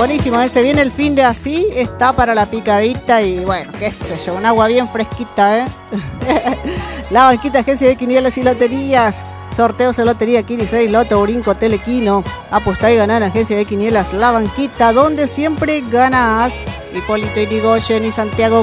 buenísimo, se viene el fin de así, está para la picadita y bueno, qué sé yo, un agua bien fresquita, La banquita, agencia de quinielas y loterías. Sorteos de lotería, Kini 6, Loto, Brinco, Telequino. Apostá y ganar, agencia de quinielas, La Banquita, donde siempre ganás. Hipólito Yrigoyen y Santiago